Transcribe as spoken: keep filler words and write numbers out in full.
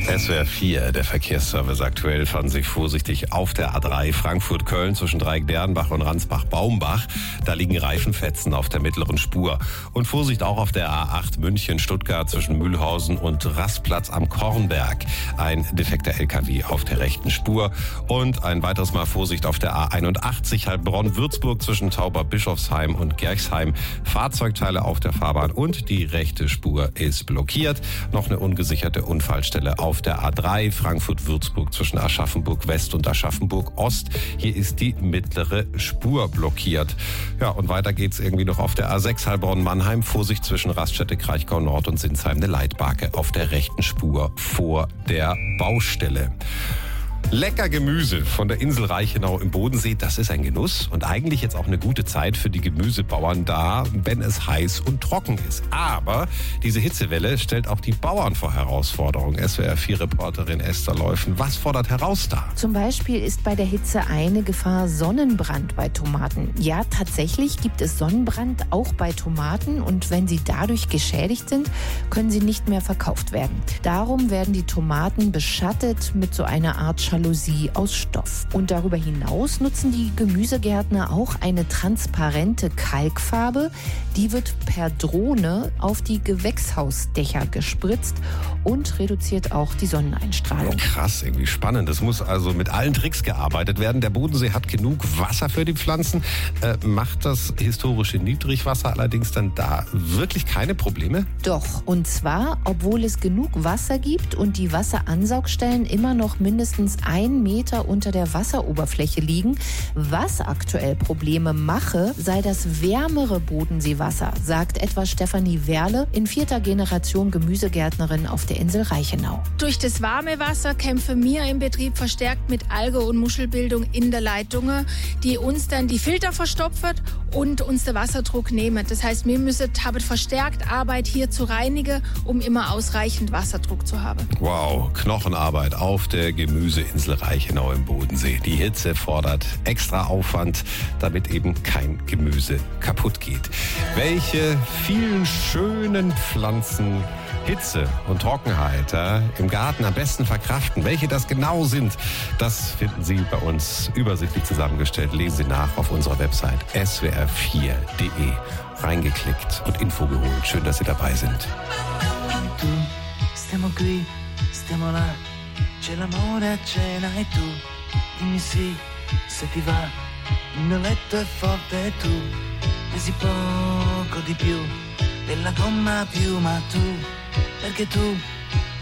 S W R vier, der Verkehrsservice aktuell, fahren Sie vorsichtig auf der A drei Frankfurt-Köln zwischen Dreieck-Derdenbach und Ransbach-Baumbach. Da liegen Reifenfetzen auf der mittleren Spur. Und Vorsicht auch auf der A acht München-Stuttgart zwischen Mühlhausen und Rastplatz am Kornberg. Ein defekter L K W auf der rechten Spur. Und ein weiteres Mal Vorsicht auf der A einundachtzig Heilbronn-Würzburg zwischen Tauber-Bischofsheim und Gerchsheim. Fahrzeugteile auf der Fahrbahn und die rechte Spur ist blockiert. Noch eine ungesicherte Unfallstelle auf der A drei Frankfurt-Würzburg zwischen Aschaffenburg-West und Aschaffenburg-Ost. Hier ist die mittlere Spur blockiert. Ja, und weiter geht's irgendwie noch auf der A sechs Heilbronn-Mannheim. Vorsicht zwischen Raststätte, Kraichgau Nord und Sinsheim, eine Leitbarke auf der rechten Spur vor der Baustelle. Lecker Gemüse von der Insel Reichenau im Bodensee, das ist ein Genuss und eigentlich jetzt auch eine gute Zeit für die Gemüsebauern da, wenn es heiß und trocken ist. Aber diese Hitzewelle stellt auch die Bauern vor Herausforderungen. S W R vier Reporterin Esther Leufen, was fordert heraus da? Zum Beispiel ist bei der Hitze eine Gefahr Sonnenbrand bei Tomaten. Ja, tatsächlich gibt es Sonnenbrand auch bei Tomaten und wenn sie dadurch geschädigt sind, können sie nicht mehr verkauft werden. Darum werden die Tomaten beschattet mit so einer Art Jalousie aus Stoff. Und darüber hinaus nutzen die Gemüsegärtner auch eine transparente Kalkfarbe. Die wird per Drohne auf die Gewächshausdächer gespritzt und reduziert auch die Sonneneinstrahlung. Krass, irgendwie spannend. Es muss also mit allen Tricks gearbeitet werden. Der Bodensee hat genug Wasser für die Pflanzen. Äh, macht das historische Niedrigwasser allerdings dann da wirklich keine Probleme? Doch, und zwar, obwohl es genug Wasser gibt und die Wasseransaugstellen immer noch mindestens ein Meter unter der Wasseroberfläche liegen. Was aktuell Probleme mache, sei das wärmere Bodenseewasser, sagt etwa Stefanie Werle, in vierter Generation Gemüsegärtnerin auf der Insel Reichenau. Durch das warme Wasser kämpfen wir im Betrieb verstärkt mit Alge- und Muschelbildung in der Leitung, die uns dann die Filter verstopfen und uns den Wasserdruck nehmen. Das heißt, wir müssen haben verstärkt Arbeit hier zu reinigen, um immer ausreichend Wasserdruck zu haben. Wow, Knochenarbeit auf der Gemüseinsel Reichenau im Bodensee. Die Hitze fordert extra Aufwand, damit eben kein Gemüse kaputt geht. Welche vielen schönen Pflanzen Hitze und Trockenheit äh, im Garten am besten verkraften, welche das genau sind, das finden Sie bei uns übersichtlich zusammengestellt. Lesen Sie nach auf unserer Website S W R vier Punkt de. Reingeklickt und Info geholt. Schön, dass Sie dabei sind. Tu, stiamo qui, stiamo là, c'è l'amore a cena e tu, dimmi sì, se ti va, il mio letto è forte e tu, pesi poco di più, della gomma a piuma tu, perché tu